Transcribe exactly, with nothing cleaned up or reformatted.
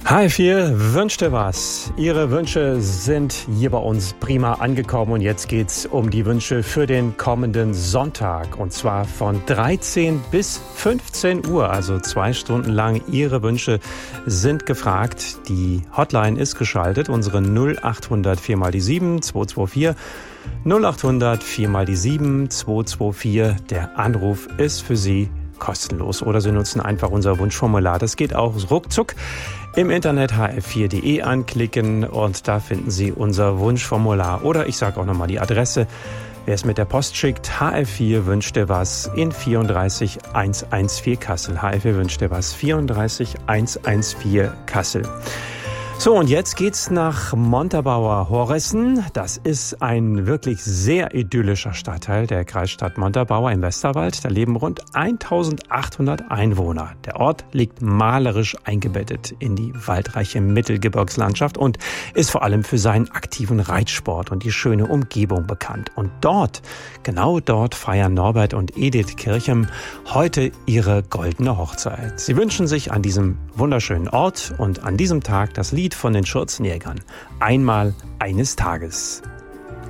H F vier wünscht dir was. Ihre Wünsche sind hier bei uns prima angekommen und jetzt geht's um die Wünsche für den kommenden Sonntag und zwar von dreizehn bis fünfzehn Uhr, also zwei Stunden lang. Ihre Wünsche sind gefragt. Die Hotline ist geschaltet, unsere null acht hundert vier mal die sieben zwei zwei vier. null acht hundert vier mal die sieben zwei zwei vier. Der Anruf ist für Sie kostenlos oder Sie nutzen einfach unser Wunschformular. Das geht auch ruckzuck. Im Internet h f vier punkt d e anklicken und da finden Sie unser Wunschformular. Oder ich sage auch nochmal die Adresse. Wer es mit der Post schickt, H F vier wünscht dir was in vierunddreißig hundertvierzehn Kassel. H F vier wünscht dir was, vierunddreißig hundertvierzehn Kassel. So, und jetzt geht's nach Montabaur-Horressen. Das ist ein wirklich sehr idyllischer Stadtteil der Kreisstadt Montabaur im Westerwald. Da leben rund eintausendachthundert Einwohner. Der Ort liegt malerisch eingebettet in die waldreiche Mittelgebirgslandschaft und ist vor allem für seinen aktiven Reitsport und die schöne Umgebung bekannt. Und dort, genau dort feiern Norbert und Edith Kirchem heute ihre goldene Hochzeit. Sie wünschen sich an diesem wunderschönen Ort und an diesem Tag das Lied von den Schürzenjägern. Einmal eines Tages.